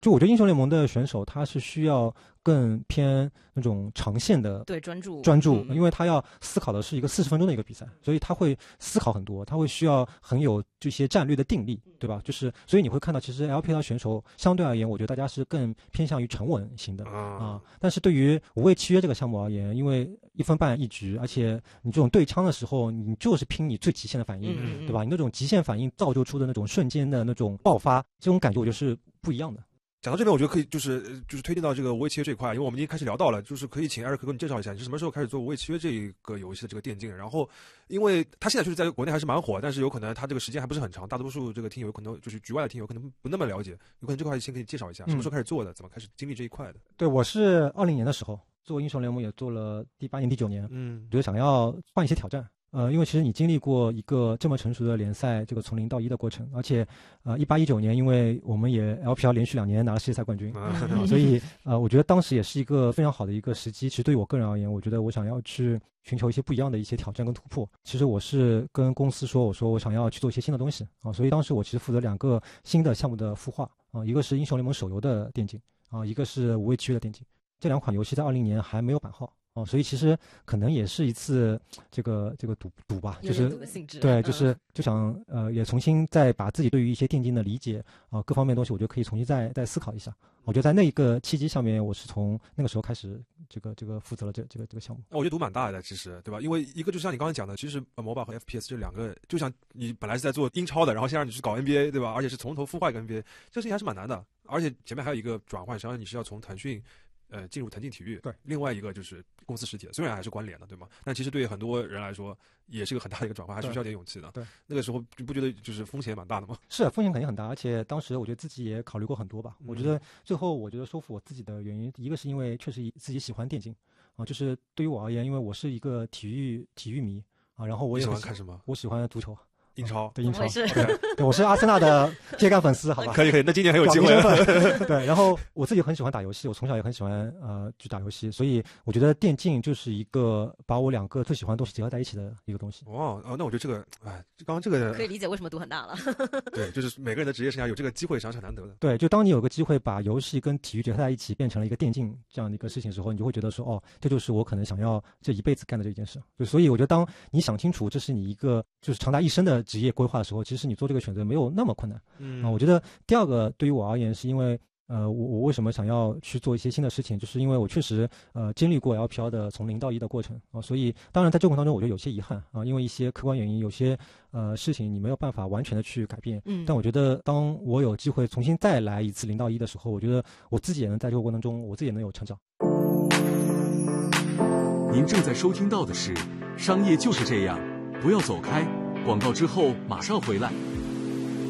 就我觉得英雄联盟的选手他是需要更偏那种长线的对专注， 因为他要思考的是一个40分钟的一个比赛，所以他会思考很多，他会需要很有这些战略的定力，对吧？就是所以你会看到，其实 LPL 选手相对而言，我觉得大家是更偏向于沉稳型的但是对于无畏契约这个项目而言，因为1分半1局，而且你这种对枪的时候，你就是拼你最极限的反应，对吧？你那种极限反应造就出的那种瞬间的那种爆发，这种感觉我觉得是不一样的。 讲到这边，我觉得可以就是推进到这个无畏契约这一块，因为我们已经开始聊到了，就是可以请艾瑞克给你介绍一下，你是什么时候开始做无畏契约这个游戏的这个电竞？然后，因为他现在就是在国内还是蛮火，但是有可能他这个时间还不是很长，大多数这个听友有可能就是局外的听友可能不那么了解，有可能这块先给你介绍一下，什么时候开始做的，怎么开始经历这一块的？ 对，我是20年的时候做英雄联盟，也做了第8年、第9年，觉得想要换一些挑战。因为其实你经历过一个这么成熟的联赛，这个从0到1的过程，而且18、19年，因为我们也 LPL 连续2年拿了世界赛冠军，所以我觉得当时也是一个非常好的一个时机。其实对于我个人而言，我觉得我想要去寻求一些不一样的一些挑战跟突破。其实我是跟公司说，我说我想要去做一些新的东西所以当时我其实负责2个新的项目的孵化一个是英雄联盟手游的电竞一个是无畏契约的电竞。这2款游戏在20年还没有版号。所以其实可能也是一次这个赌吧，就是对，就想也重新再把自己对于一些电竞的理解各方面的东西，我觉得可以重新再思考一下。我觉得在那一个契机上面，我是从那个时候开始这个负责了这个项目。 我觉得赌蛮大的，其实对吧？因为一个就像你刚才讲的，其实MOBA 和 FPS 这2个，就像你本来是在做英超的，然后先让你去搞 NBA， 对吧？而且是从头孵化一个 NBA， 这个事情还是蛮难的。而且前面还有一个转换，实际上你是要从腾讯进入腾讯体育， 对， 另外一个就是公司实体的，虽然还是关联的，对吗？但其实对很多人来说，也是个很大的一个转换，还是需要点勇气的。 对， 那个时候你不觉得就是风险蛮大的吗？ 是，风险肯定很大，而且当时我觉得自己也考虑过很多吧。我觉得最后我觉得说服我自己的原因，一个是因为确实自己喜欢电竞就是对于我而言，因为我是一个体育迷然后我也喜欢看什么？ 我喜欢足球。 英超， 对英超，对，我是阿森纳的铁杆粉丝，好吧？ 可以，那今年很有机会。 对，然后我自己很喜欢打游戏，我从小也很喜欢去打游戏，所以我觉得电竞就是一个把我2个最喜欢的东西结合在一起的一个东西。 那我觉得这个，刚刚这个可以理解为什么赌很大了。 对，就是每个人的职业生涯有这个机会，实际上是很难得的。 对，就当你有个机会把游戏跟体育结合在一起，变成了一个电竞这样的一个事情的时候，你就会觉得说，这就是我可能想要这一辈子干的这件事。就所以我觉得，当你想清楚这是你一个就是长达一生的职业规划的时候，其实你做这个选择没有那么困难。我觉得第2个对于我而言，是因为我为什么想要去做一些新的事情，就是因为我确实经历过 LPL 的从0到1的过程所以当然在这个过程当中，我觉得有些遗憾因为一些客观原因，有些事情你没有办法完全的去改变。但我觉得当我有机会重新再来一次0到1的时候，我觉得我自己也能在这个过程中，我自己也能有成长。 您正在收听到的是《商业就是这样》，不要走开，广告之后马上回来。